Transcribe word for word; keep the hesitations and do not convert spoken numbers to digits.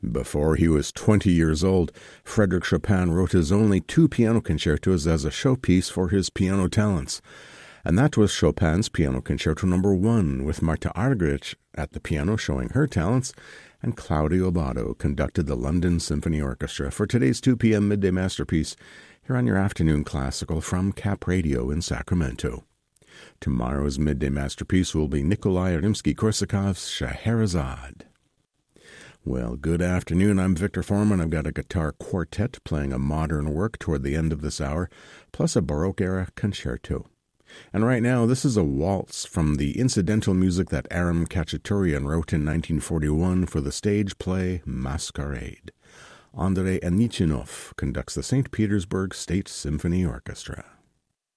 Before he was twenty years old, Frédéric Chopin wrote his only two piano concertos as a showpiece for his piano talents. And that was Chopin's Piano Concerto Number One, with Marta Argerich at the piano showing her talents, and Claudio Abbado conducted the London Symphony Orchestra for today's two p.m. Midday Masterpiece here on your afternoon classical from Cap Radio in Sacramento. Tomorrow's Midday Masterpiece will be Nikolai Rimsky-Korsakov's Scheherazade. Well, good afternoon. I'm Victor Foreman. I've got a guitar quartet playing a modern work toward the end of this hour, plus a Baroque-era concerto. And right now, this is a waltz from the incidental music that Aram Khachaturian wrote in nineteen forty-one for the stage play Masquerade. Andrei Anichinov conducts the Saint Petersburg State Symphony Orchestra.